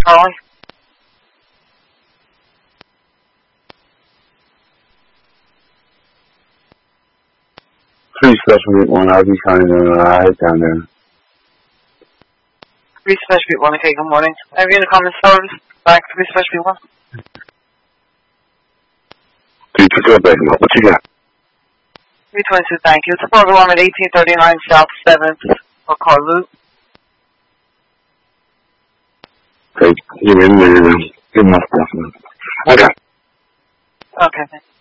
calling? Three Special Route 1, I'll be trying to ride down there. 3 Special Route 1, okay, good morning. Have you in the common service? Back 3 Special Route 1. 322, back him up. What you got? 322, thank you. It's a program at 1839 South 7th for Car Loop. Okay, give me my stuff. Okay. Okay, thank you.